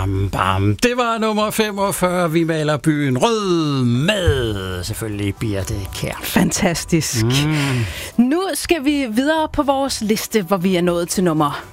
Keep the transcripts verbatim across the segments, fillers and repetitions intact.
bam, bam. Det var nummer femogfyrre. Vi maler byen rød med selvfølgelig Birthe Kjær. Fantastisk. Mm. Nu skal vi videre på vores liste, hvor vi er nået til nummer...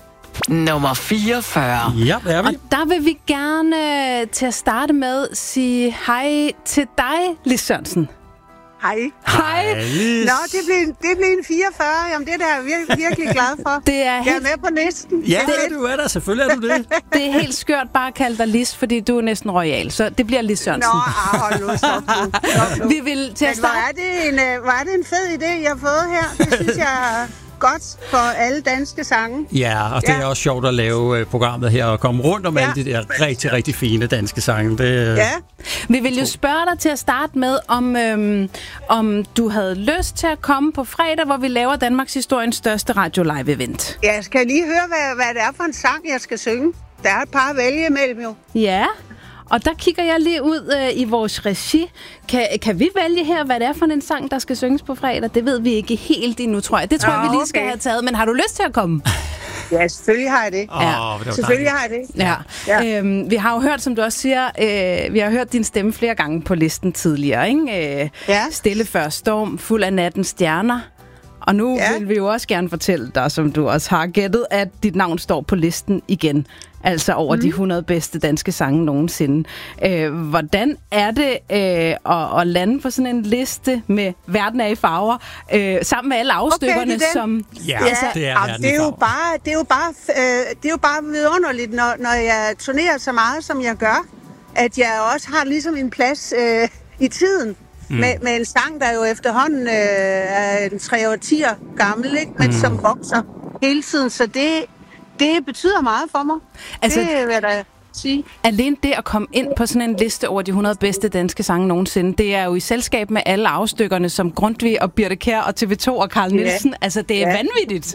Nummer fireogfyrre. Ja, det er vi. Og der vil vi gerne til at starte med sige hej til dig, Lis Sørensen. Hej. Hej. Nå, det blev, det blev en fireogfyrre. Jamen, det er jeg virkelig, virkelig glad for. Det er jeg helt... er med på listen. Ja, det, du er der. Selvfølgelig er du det. Det er helt skørt bare at kalde dig Lis, fordi du er næsten royal. Så det bliver Lis Sørensen. Nå, ah, hold nu, stop nu. Stop nu. Vi vil til at starte... Hvor er det en, hvor er det en fed idé, jeg har fået her. Det synes jeg... godt for alle danske sange. Ja, og det ja. er også sjovt at lave uh, programmet her og komme rundt om ja. alle de der rigtig, rigtig fine danske sange. Det, uh... Ja. Vi vil jo spørge dig til at starte med, om, øhm, om du havde lyst til at komme på fredag, hvor vi laver Danmarks historiens største radio-live-event. Ja, jeg skal lige høre, hvad, hvad det er for en sang, jeg skal synge. Der er et par at vælge imellem jo. Ja, og der kigger jeg lige ud øh, i vores regi. Kan, kan vi vælge her, hvad det er for en sang, der skal synges på fredag? Det ved vi ikke helt endnu, tror jeg. Det tror Nå, jeg, vi lige skal okay. have taget. Men har du lyst til at komme? Ja, selvfølgelig har jeg det. Oh, ja. det selvfølgelig har jeg det. Ja. Ja. Øhm, vi har jo hørt, som du også siger, øh, vi har hørt din stemme flere gange på listen tidligere. Ikke? Øh, ja. Stille før storm, fuld af nattens stjerner. Og nu ja. vil vi jo også gerne fortælle dig, som du også har gættet, at dit navn står på listen igen. Altså over mm. de hundrede bedste danske sange nogensinde. Øh, hvordan er det øh, at, at lande på sådan en liste med Verden er i farver, øh, sammen med alle afstykkerne, okay, som... Ja, altså, det er ja, det er jo bare, det er jo bare, øh, det er jo bare vidunderligt, når, når jeg turnerer så meget, som jeg gør, at jeg også har ligesom en plads øh, i tiden. Mm. Med, med en sang, der jo efterhånden øh, er en tre årtier gammel, ikke? Men mm. som vokser hele tiden. Så det, det betyder meget for mig. Altså, det vil jeg da sige. Alene det at komme ind på sådan en liste over de hundrede bedste danske sange nogensinde, det er jo i selskab med alle afstykkerne, som Grundtvig og Birthe Kjær og T V to og Carl Nielsen. Ja. Altså, det er ja. vanvittigt.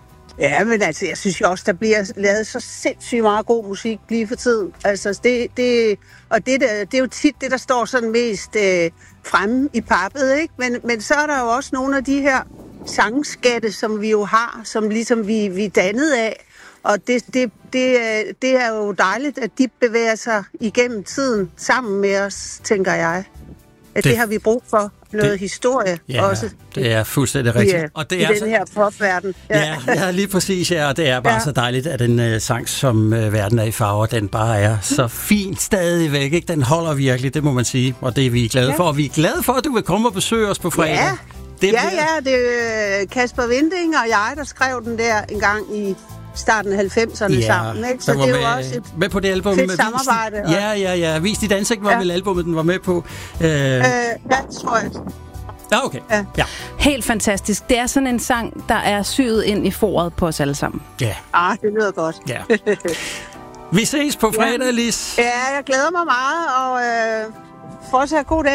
Ja, men altså, jeg synes jo også, der bliver lavet så sindssygt meget god musik lige for tiden. Altså, det, det, og det, der, det er jo tit det, der står sådan mest øh, fremme i pappet, ikke? Men, men så er der jo også nogle af de her sangskatte, som vi jo har, som ligesom vi, vi er dannet af. Og det, det, det, det er jo dejligt, at de bevæger sig igennem tiden sammen med os, tænker jeg. At det, det har vi brug for. Noget det, historie ja, også. Det er fuldstændig rigtigt. Ja, og det i er den så, her popverden. Ja, ja, lige præcis. Ja, og det er bare ja. så dejligt, at en uh, sang som uh, Verden er i farver, den bare er så fin stadigvæk. Ikke? Den holder virkelig, det må man sige. Og det er vi glade ja. for. Og vi er glade for, at du vil komme og besøge os på fredag. Ja, det ja, ja. Det er Kasper Winding og jeg, der skrev den der en gang i starten af halvfemserne ja, sammen. Ikke? Så det er jo med, også et med på det album, fedt med samarbejde. Vist, ja, ja, ja. Vis dit ansigt var ja. vel albumet, den var med på. Uh, øh, ja, tror jeg. Ja, okay. Ja. Ja. Helt fantastisk. Det er sådan en sang, der er syet ind i foret på os alle sammen. Ja. Ah, det lyder godt. Ja. Vi ses på fredag, ja. Lis. Ja, jeg glæder mig meget, og øh, fortsat god dag.